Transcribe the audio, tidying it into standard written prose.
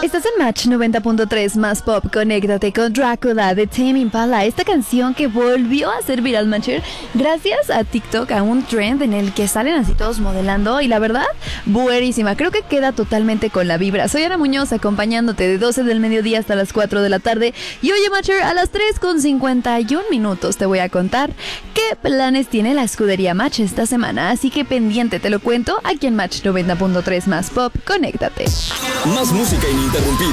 Estás en Match 90.3 más pop. Conéctate con Drácula de Tame Impala. Esta canción que volvió a ser viral, Matcher, gracias a TikTok, a un trend en el que salen así todos modelando. Y la verdad, buenísima. Creo que queda totalmente con la vibra. Soy Ana Muñoz, acompañándote de 12 del mediodía hasta las 4 de la tarde. Y oye, Matcher, a las 3:51 te voy a contar qué planes tiene la escudería Match esta semana. Así que pendiente, te lo cuento aquí en Match 90.3 más pop. Conéctate. Más música ininterrumpida.